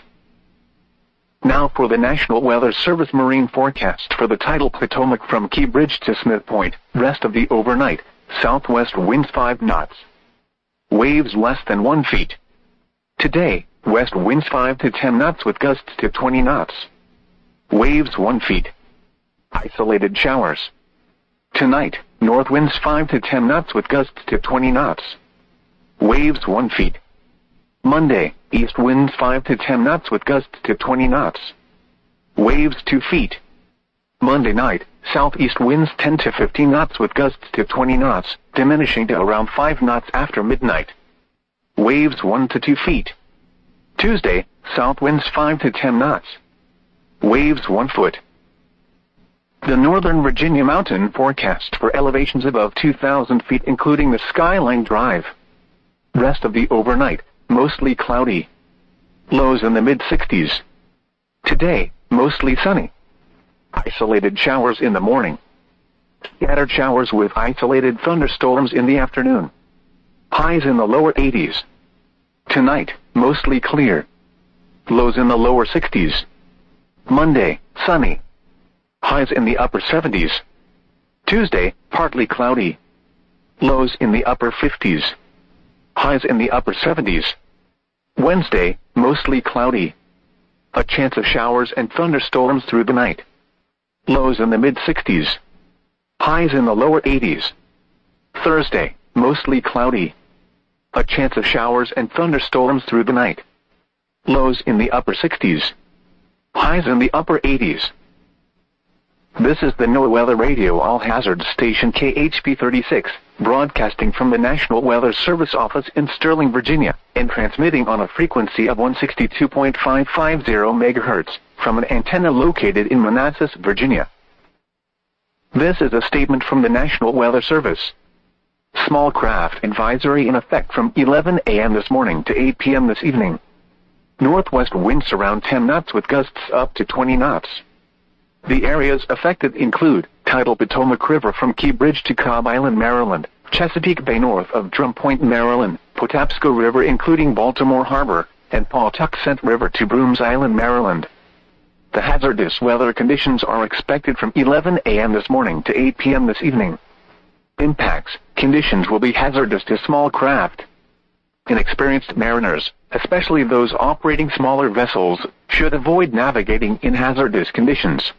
Now for the National Weather Service marine forecast for the tidal Potomac from Key Bridge to Smith Point. Rest of the overnight. Southwest winds five knots. Waves less than one feet. Today, west winds five to ten knots with gusts to twenty knots. Waves one feet. Isolated showers. Tonight, north winds five to ten knots with gusts to twenty knots. Waves one feet. Monday, east winds five to ten knots with gusts to twenty knots. Waves two feet. Monday night, southeast winds ten to fifteen knots with gusts to twenty knots, diminishing to around five knots after midnight. Waves one to two feet. Tuesday, south winds five to ten knots. Waves one foot. The Northern Virginia mountain forecast for elevations above two thousand feet including the Skyline Drive. Rest of the overnight, mostly cloudy. Lows in the mid sixties. Today, mostly sunny. Isolated showers in the morning. Scattered showers with isolated thunderstorms in the afternoon. Highs in the lower eighties. Tonight, mostly clear. Lows in the lower sixties. Monday, sunny. Highs in the upper seventies. Tuesday, partly cloudy. Lows in the upper fifties. Highs in the upper seventies. Wednesday, mostly cloudy. A chance of showers and thunderstorms through the night. Lows in the mid sixties. Highs in the lower eighties. Thursday, mostly cloudy. A chance of showers and thunderstorms through the night. Lows in the upper sixties. Highs in the upper eighties. This is the NOAA Weather Radio All Hazards Station K H P thirty-six, broadcasting from the National Weather Service office in Sterling, Virginia, and transmitting on a frequency of one sixty-two point five five zero megahertz, from an antenna located in Manassas, Virginia. This is a statement from the National Weather Service. Small craft advisory in effect from eleven a m this morning to eight p m this evening. Northwest winds around ten knots with gusts up to twenty knots. The areas affected include tidal Potomac River from Key Bridge to Cobb Island, Maryland, Chesapeake Bay north of Drum Point, Maryland, Patapsco River including Baltimore Harbor, and Pawtuxet River to Brooms Island, Maryland. The hazardous weather conditions are expected from eleven a m this morning to eight p m this evening. Impacts, conditions will be hazardous to small craft. Inexperienced mariners, especially those operating smaller vessels, should avoid navigating in hazardous conditions.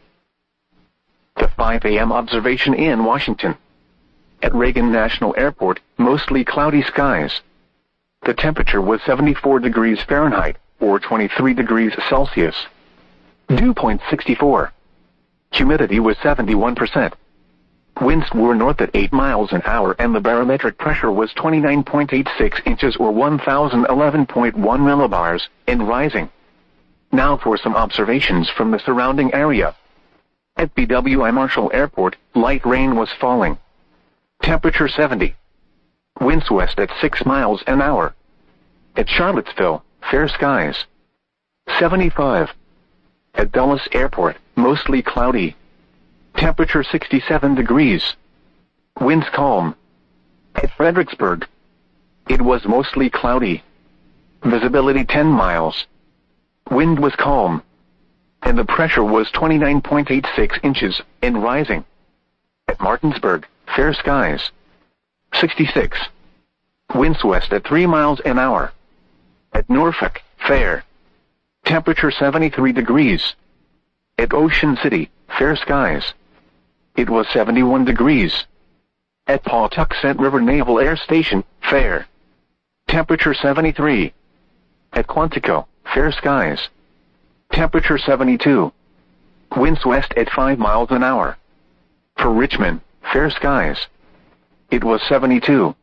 The five a m observation in Washington. At Reagan National Airport, mostly cloudy skies. The temperature was seventy-four degrees Fahrenheit, or twenty-three degrees Celsius. Dew point sixty-four. Humidity was seventy-one percent. Winds were north at eight miles an hour and the barometric pressure was twenty-nine point eight six inches or one thousand eleven point one millibars, and rising. Now for some observations from the surrounding area. At B W I Marshall Airport, light rain was falling. Temperature seventy. Winds west at six miles an hour. At Charlottesville, fair skies. seventy-five. At Dulles Airport, mostly cloudy. Temperature sixty-seven degrees. Winds calm. At Fredericksburg, it was mostly cloudy. Visibility ten miles. Wind was calm. And the pressure was twenty-nine point eight six inches, and rising. At Martinsburg, fair skies. sixty-six. Winds west at three miles an hour. At Norfolk, fair. Temperature seventy-three degrees. At Ocean City, fair skies. It was seventy-one degrees. At Pawtuxet River Naval Air Station, fair. Temperature seventy-three. At Quantico, fair skies. Temperature seventy-two. Winds west at five miles an hour. For Richmond, fair skies. It was seventy-two.